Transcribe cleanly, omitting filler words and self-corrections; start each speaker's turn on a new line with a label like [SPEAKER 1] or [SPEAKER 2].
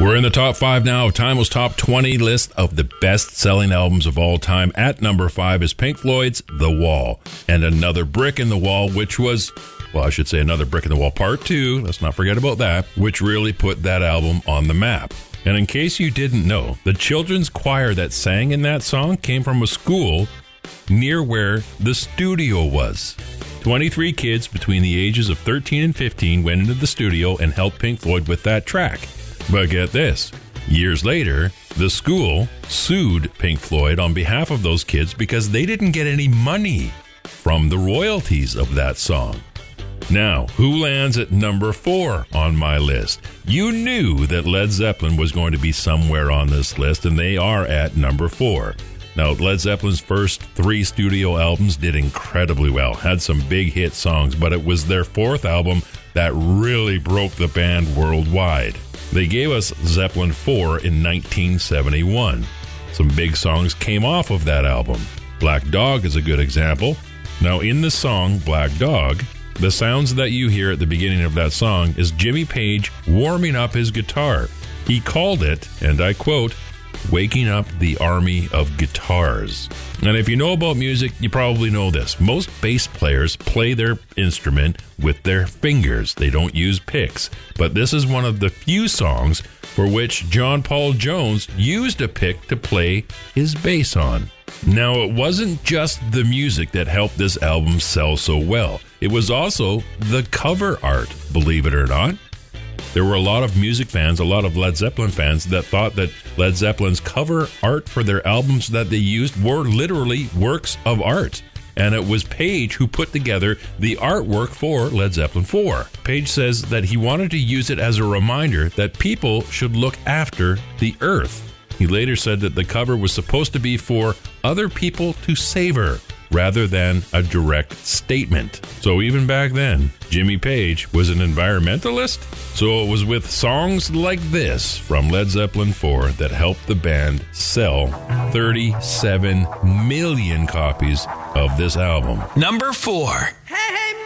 [SPEAKER 1] We're in the top 5 now of Timeless Top 20 list of the best-selling albums of all time. At number 5 is Pink Floyd's The Wall. And Another Brick in the Wall, which was, well, I should say Another Brick in the Wall Part 2, let's not forget about that, which really put that album on the map. And in case you didn't know, the children's choir that sang in that song came from a school near where the studio was. 23 kids between the ages of 13 and 15 went into the studio and helped Pink Floyd with that track. But get this, years later, the school sued Pink Floyd on behalf of those kids because they didn't get any money from the royalties of that song. Now, who lands at number 4 on my list? You knew that Led Zeppelin was going to be somewhere on this list, and they are at number 4. Now, Led Zeppelin's first 3 studio albums did incredibly well, had some big hit songs, but it was their 4th album that really broke the band worldwide. They gave us Zeppelin 4 in 1971. Some big songs came off of that album. Black Dog is a good example. Now, in the song Black Dog, the sounds that you hear at the beginning of that song is Jimmy Page warming up his guitar. He called it, and I quote, "waking up the army of guitars." And if you know about music, you probably know this. Most bass players play their instrument with their fingers. They don't use picks. But this is one of the few songs for which John Paul Jones used a pick to play his bass on. Now, it wasn't just the music that helped this album sell so well. It was also the cover art, believe it or not. There were a lot of music fans, a lot of Led Zeppelin fans that thought that Led Zeppelin's cover art for their albums that they used were literally works of art. And it was Page who put together the artwork for Led Zeppelin 4. Page says that he wanted to use it as a reminder that people should look after the earth. He later said that the cover was supposed to be for other people to savor, rather than a direct statement. So even back then, Jimmy Page was an environmentalist. So it was with songs like this from Led Zeppelin 4 that helped the band sell 37 million copies of this album.
[SPEAKER 2] Number 4.
[SPEAKER 3] Hey,